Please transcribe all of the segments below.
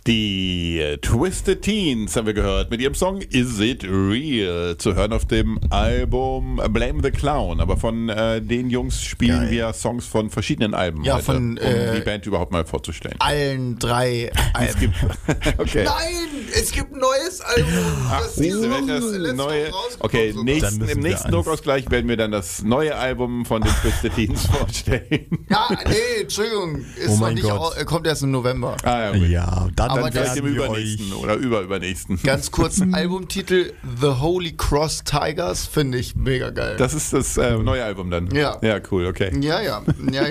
Die Twisted Teens haben wir gehört mit ihrem Song Is It Real? Zu hören auf dem Album Blame the Clown. Aber von den Jungs spielen wir Songs von verschiedenen Alben ja, heute, um die Band überhaupt mal vorzustellen. Allen 3 Alben. Okay. Nein, es gibt ein neues Album. Das neue. Okay, im nächsten Druckausgleich werden wir dann das neue Album von den Twisted Teens vorstellen. Ja, nee, Entschuldigung. Ist noch nicht kommt erst im November. Ah, ja, dann aber vielleicht im übernächsten oder übernächsten. Ganz kurz, Albumtitel The Holy Cross Tigers finde ich mega geil. Das ist das neue Album dann? Ja. Ja, cool, okay. Ja.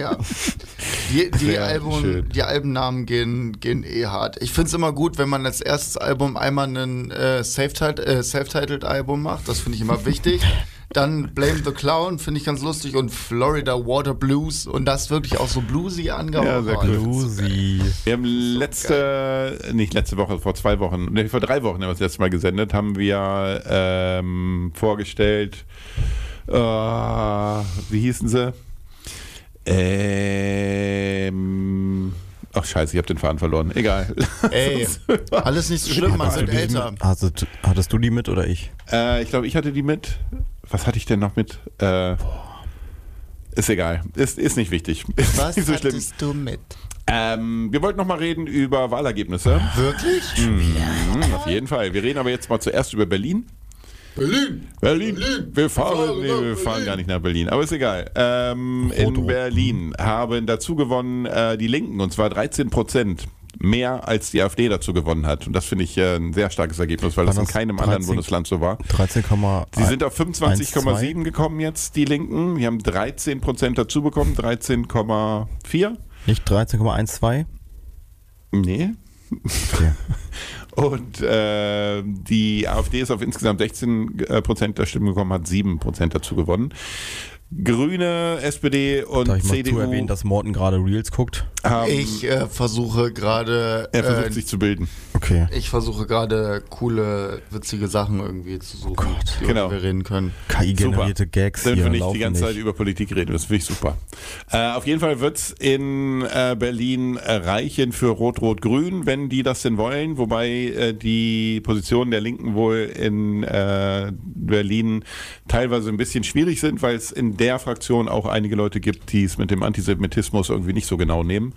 Die Albennamen gehen hart. Ich finde es immer gut, wenn man als erstes Album einmal ein Self-Titled Album macht. Das finde ich immer wichtig. Dann Blame the Clown, finde ich ganz lustig. Und Florida Water Blues. Und das wirklich auch so bluesy angehaucht. Ja, sehr cool. Bluesy. Wir haben vor 3 Wochen haben wir das letzte Mal gesendet, haben wir vorgestellt, wie hießen sie? Ach scheiße, ich habe den Faden verloren. Egal. Ey, alles nicht so schlimm, man sind älter. Hattest du die mit oder ich? Ich glaube, ich hatte die mit. Was hatte ich denn noch mit? Ist egal. Ist nicht wichtig. Was nicht so hattest du mit? Wir wollten noch mal reden über Wahlergebnisse. Wirklich? Auf jeden Fall. Wir reden aber jetzt mal zuerst über Berlin. Berlin. Wir fahren gar nicht nach Berlin, aber ist egal. In Berlin haben dazu gewonnen die Linken, und zwar 13%. Mehr als die AfD dazu gewonnen hat. Und das finde ich ein sehr starkes Ergebnis, weil das in keinem anderen Bundesland so war. 13,1. Sie sind auf 25,7 gekommen jetzt, die Linken. Die haben 13% dazu bekommen, 13,4. Nicht 13,12? Nee. Okay. Und die AfD ist auf insgesamt 16% der Stimmen gekommen, hat 7% dazu gewonnen. Grüne, SPD und Darf ich CDU. mal erwähnen, dass Morten gerade Reels guckt? Ich versuche gerade... Er versucht sich zu bilden. Okay. Ich versuche gerade coole, witzige Sachen irgendwie zu suchen, über wir reden können. KI-generierte Gags Dann hier wir nicht laufen die ganze Zeit nicht. über Politik reden, das finde ich super. Auf jeden Fall wird es in Berlin reichen für Rot-Rot-Grün, wenn die das denn wollen, wobei die Positionen der Linken wohl in Berlin teilweise ein bisschen schwierig sind, weil es in der Fraktion auch einige Leute gibt, die es mit dem Antisemitismus irgendwie nicht so genau nehmen.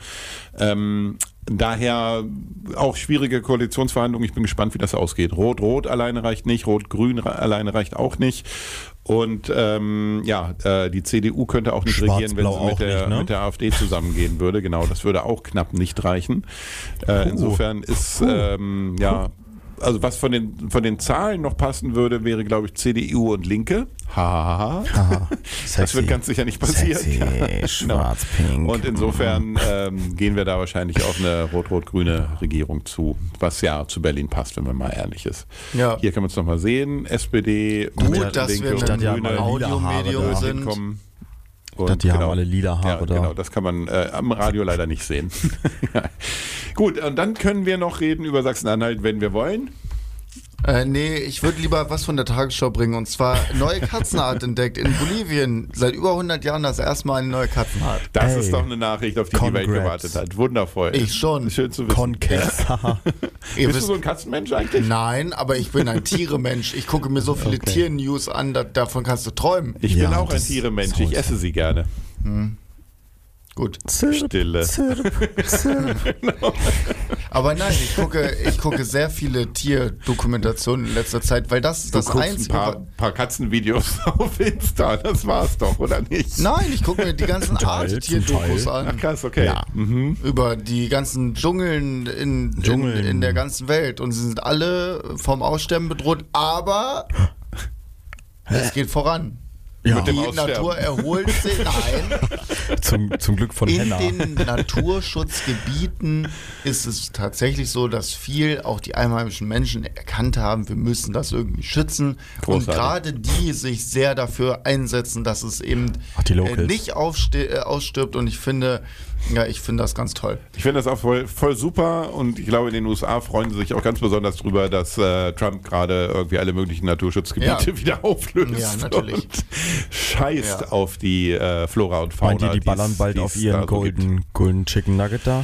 Daher auch schwierige Koalitionsverhandlungen. Ich bin gespannt, wie das ausgeht. Rot-Rot alleine reicht nicht, Rot-Grün alleine reicht auch nicht. Und die CDU könnte auch nicht regieren, wenn sie mit der AfD zusammengehen würde. Genau, das würde auch knapp nicht reichen. Insofern ist also was von den Zahlen noch passen würde, wäre, glaube ich, CDU und Linke. Das wird ganz sicher nicht passieren. Sexy, schwarz-pink. Und insofern gehen wir da wahrscheinlich auf eine rot-rot-grüne Regierung zu, was ja zu Berlin passt, wenn man mal ehrlich ist. Ja. Hier können wir es nochmal sehen. SPD, Gut, dass Linke wir und Grüne Audiomedium sind. Die haben alle lila Haare da. Genau, das kann man am Radio leider nicht sehen. Gut, und dann können wir noch reden über Sachsen-Anhalt, wenn wir wollen. Nee, ich würde lieber was von der Tagesschau bringen, und zwar neue Katzenart entdeckt in Bolivien. Seit über 100 Jahren das erste Mal eine neue Katzenart. Das ist doch eine Nachricht, auf die die Welt gewartet hat. Wundervoll. Ich schon. Schön zu wissen. Bist du so ein Katzenmensch eigentlich? Nein, aber ich bin ein Tieremensch. Ich gucke mir so viele Tiernews an, davon kannst du träumen. Ich bin auch ein Tieremensch. Ich esse sie gerne. Gut. Stille. Aber nein, ich gucke sehr viele Tierdokumentationen in letzter Zeit, weil das ist das Einzige. Ein paar Katzenvideos auf Insta, das war's doch, oder nicht? Nein, ich gucke mir die ganzen Arte-Tier-Dokus an. Ach krass, okay. Ja. Über die ganzen Dschungeln in der ganzen Welt. Und sie sind alle vom Aussterben bedroht, aber es geht voran. Ja. Die Natur erholt sich. Nein. Zum Glück von Henna. In den Naturschutzgebieten ist es tatsächlich so, dass auch die einheimischen Menschen erkannt haben, wir müssen das irgendwie schützen. Großartig. Und gerade die sich sehr dafür einsetzen, dass es eben nicht ausstirbt. Und ich finde das ganz toll. Ich finde das auch voll super, und ich glaube, in den USA freuen sie sich auch ganz besonders drüber, dass Trump gerade irgendwie alle möglichen Naturschutzgebiete wieder auflöst. Ja, natürlich. Und scheißt auf die Flora und Fauna. Meint ihr, die ballern bald auf ihren Golden Chicken Nugget da?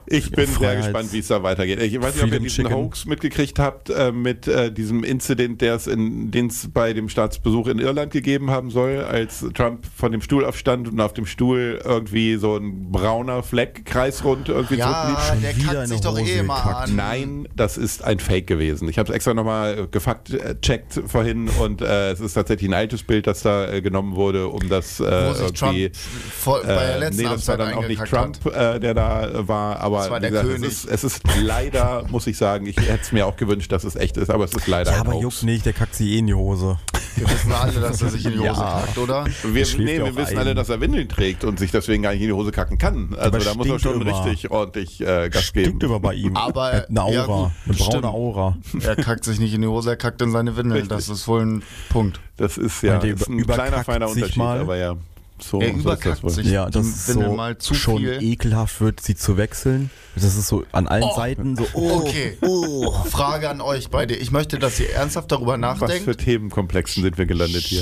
Ich bin sehr gespannt, wie es da weitergeht. Ich weiß nicht, ob ihr diesen Hoax mitgekriegt habt mit diesem Incident, den es bei dem Staatsbesuch in Irland gegeben haben soll, als Trump von dem Stuhl aufstand und auf dem Stuhl irgendwie so ein brauner Fleck kreisrund irgendwie zurückblieb. Ja, der kackt sich doch eh mal an. Nein, das ist ein Fake gewesen. Ich habe es extra nochmal gefact-checkt vorhin und es ist tatsächlich ein altes Bild, das da genommen wurde, um das irgendwie... Bei der letzten das war dann auch nicht Trump, der da war, aber das war der gesagt, König. es ist leider, muss ich sagen, ich hätte es mir auch gewünscht, dass es echt ist, aber es ist leider ein aber Hoax. juckt nicht, der kackt sich in die Hose. Wir wissen alle, dass er sich in die Hose kackt, oder? Wir wissen alle, dass er Windeln trägt und sich deswegen gar nicht in die Hose kacken kann. Also aber da muss er schon richtig ordentlich Gas geben. Stinkt immer bei ihm. Aber er hat eine Aura, eine braune Aura. Er kackt sich nicht in die Hose, er kackt in seine Windeln. Richtig. Das ist wohl ein Punkt. Das ist ja ist ein kleiner, feiner Unterschied, aber ja. So, er überkackt sich. Ja, das ist so mal zu schon viel. Ekelhaft wird, sie zu wechseln. Das ist so an allen Seiten so. Okay. Frage an euch beide. Ich möchte, dass ihr ernsthaft darüber nachdenkt. Was für Themenkomplexen sind wir gelandet hier?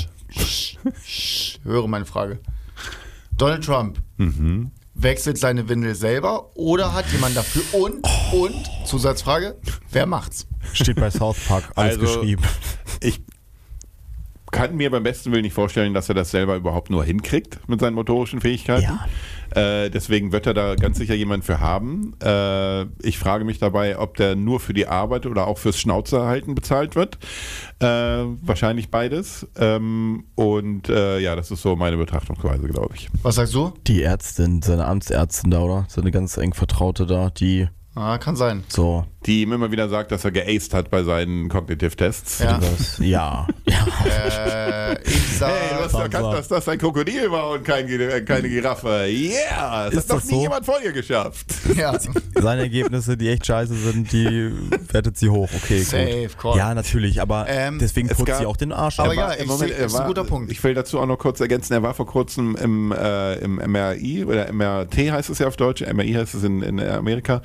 Höre meine Frage. Donald Trump wechselt seine Windel selber oder hat jemand dafür? Und Zusatzfrage, wer macht's? Steht bei South Park, alles geschrieben. Ich kann mir beim besten Willen nicht vorstellen, dass er das selber überhaupt nur hinkriegt mit seinen motorischen Fähigkeiten. Ja. Deswegen wird er da ganz sicher jemanden für haben. Ich frage mich dabei, ob der nur für die Arbeit oder auch fürs Schnauze halten bezahlt wird. Wahrscheinlich beides. Ja, das ist so meine Betrachtungsweise, glaube ich. Was sagst du? Die Ärztin, seine Amtsärztin da, oder? Seine ganz eng Vertraute da, die... kann sein. So. Die ihm immer wieder sagt, dass er geaced hat bei seinen Cognitive-Tests. Ja. Ich sag... Hey, du hast erkannt, dass das ein Krokodil war und keine Giraffe. Yeah! Das Ist hat das noch nie so? jemand vor dir geschafft. Ja. Seine Ergebnisse, die echt scheiße sind, die wertet sie hoch. Okay, Safe, gut. call. Ja, natürlich, aber deswegen putzt sie auch den Arsch ab. Aber ja, ist ein guter Punkt. Ich will dazu auch noch kurz ergänzen, er war vor kurzem im MRI oder MRT heißt es ja auf Deutsch, MRI heißt es in Amerika,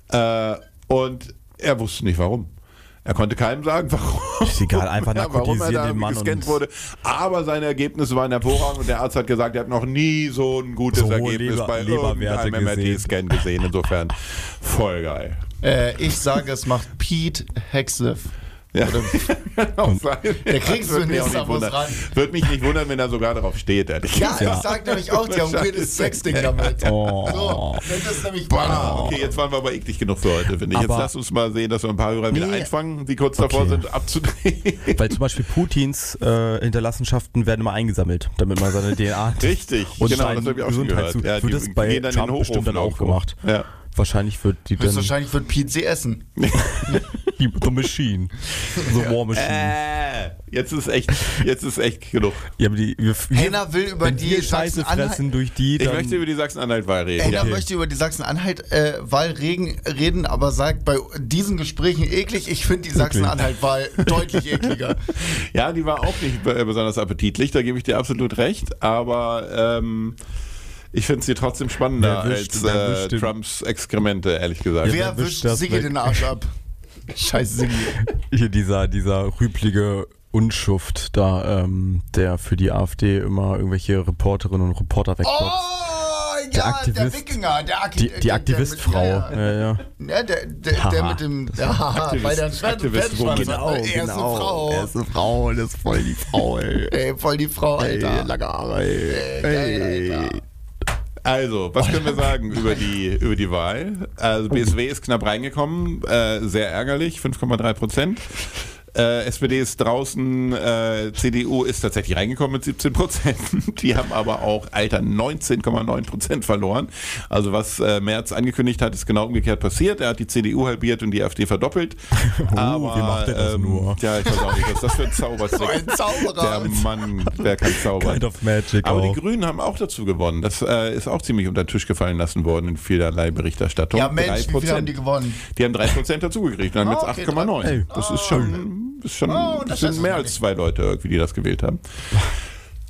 und er wusste nicht warum. Er konnte keinem sagen, warum. Ist egal, einfach narkotisieren den Mann gescannt wurde. Aber seine Ergebnisse waren hervorragend und der Arzt hat gesagt, er hat noch nie so ein gutes so Ergebnis bei irgendeinem MRT-Scan gesehen. Insofern voll geil. Ich sage, es macht Pete Hegseth. Ja. Der kriegst du nicht ran. Würde mich nicht wundern, wenn er sogar darauf steht, ehrlich gesagt. Ja, ich sag nämlich auch, die haben ein weirdes Sexding damit. So, wenn das nämlich okay, jetzt waren wir aber eklig genug für heute, finde ich. Jetzt lass uns mal sehen, dass wir ein paar Hörer wieder einfangen, die kurz davor sind, abzudrehen. Weil zum Beispiel Putins Hinterlassenschaften werden immer eingesammelt, damit man seine DNA... Richtig, und genau, das habe ich auch schon gehört. Ja, wird das bei Trump bestimmt dann auch gemacht. Ja. Wahrscheinlich wird Pete sie essen. The Machine. The War Machine. Jetzt ist echt genug. Ja, aber Henna will über die Scheiße fressen durch die. Ich möchte über die Sachsen-Anhalt-Wahl reden. Henna möchte über die Sachsen-Anhalt-Wahl reden, aber sagt bei diesen Gesprächen eklig. Ich finde die Sachsen-Anhalt-Wahl deutlich ekliger. Ja, die war auch nicht besonders appetitlich, da gebe ich dir absolut recht, aber ich finde sie trotzdem spannender als Trumps Exkremente, ehrlich gesagt. Wer wischt Siggi den Arsch ab? Scheiße Siggi. Hier dieser rüblige Unschuft da, der für die AfD immer irgendwelche Reporterinnen und Reporter wegboxt. Oh, ja, der Wikinger, die Aktivistfrau. Ja, der mit dem... bei der Aktivistfrau. Genau. Er ist eine Frau. Er ist eine Frau, das ist voll die Frau, ey. Ey, voll die Frau, Alter. Ey, lange Haare, ey. Geil, Alter. Also, was können wir sagen über die Wahl? Also BSW ist knapp reingekommen, sehr ärgerlich, 5,3%. SPD ist draußen, CDU ist tatsächlich reingekommen mit 17%. Die haben aber auch, 19,9% verloren. Also was Merz angekündigt hat, ist genau umgekehrt passiert. Er hat die CDU halbiert und die AfD verdoppelt. Aber, wie macht er das nur? Ja, ich weiß auch nicht, was das für ein Zaubertrick. So ein Zauberer. Der Mann, der kann zaubern. Kind of Magic aber auch. die Grünen haben auch dazu gewonnen. Das ist auch ziemlich unter den Tisch gefallen lassen worden in vielerlei Berichterstattung. Ja Mensch, wie viel haben die gewonnen? Die haben 3% dazugekriegt und dann jetzt 8,9%. Das ist schon... Das sind mehr als 2 Leute irgendwie, die das gewählt haben.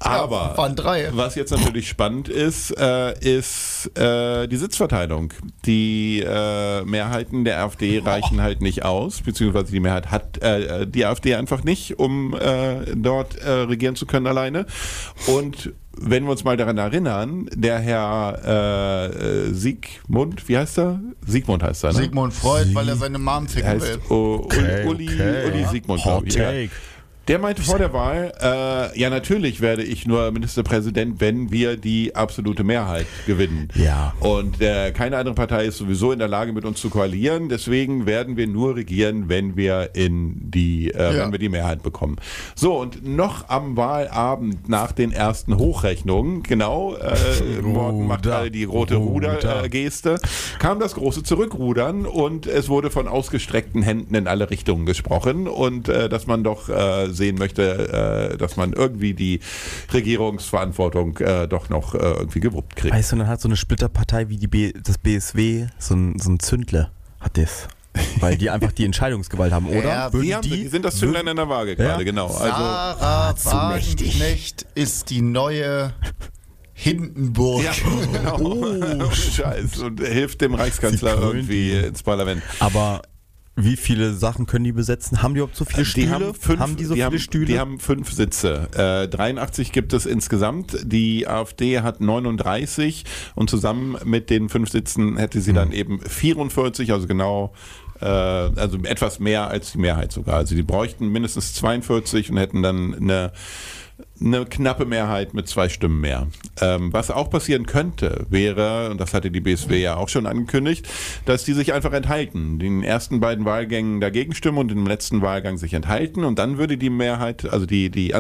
Aber waren 3. Was jetzt natürlich spannend ist, ist die Sitzverteilung. Die Mehrheiten der AfD reichen halt nicht aus, beziehungsweise die Mehrheit hat die AfD einfach nicht, um dort regieren zu können alleine. Und wenn wir uns mal daran erinnern, der Herr Sigmund, wie heißt er? Sigmund heißt er, ne? Sigmund Freud, weil er seine Mom ficken will. Uli Sigmund, glaube ich. Ja. Der meinte vor der Wahl, ja, natürlich werde ich nur Ministerpräsident, wenn wir die absolute Mehrheit gewinnen. Ja. Und keine andere Partei ist sowieso in der Lage, mit uns zu koalieren. Deswegen werden wir nur regieren, wenn wir wenn wir die Mehrheit bekommen. So, und noch am Wahlabend nach den ersten Hochrechnungen, genau, Morten macht alle die rote Ruder-Geste, kam das große Zurückrudern und es wurde von ausgestreckten Händen in alle Richtungen gesprochen und dass man doch sehen möchte, dass man irgendwie die Regierungsverantwortung doch noch irgendwie gewuppt kriegt. Weißt du, dann hat so eine Splitterpartei wie das BSW so ein Zündle hat das. Weil die einfach die Entscheidungsgewalt haben, oder? Ja, die sind das Zündlein in der Waage gerade, genau. Sarah Wagenknecht ist die neue Hindenburg. Ja, genau. Oh, Scheiß. Und hilft dem Reichskanzler irgendwie ins Parlament. Aber wie viele Sachen können die besetzen? Haben die überhaupt so viele Stühle? Haben die so viele Stühle? Die haben 5 Sitze. 83 gibt es insgesamt. Die AfD hat 39 und zusammen mit den 5 Sitzen hätte sie dann eben 44, also genau, also etwas mehr als die Mehrheit sogar. Also die bräuchten mindestens 42 und hätten dann eine knappe Mehrheit mit 2 Stimmen mehr. Was auch passieren könnte, wäre, und das hatte die BSW ja auch schon angekündigt, dass die sich einfach enthalten. Die in den ersten beiden Wahlgängen dagegen stimmen und im letzten Wahlgang sich enthalten und dann würde die Mehrheit, also die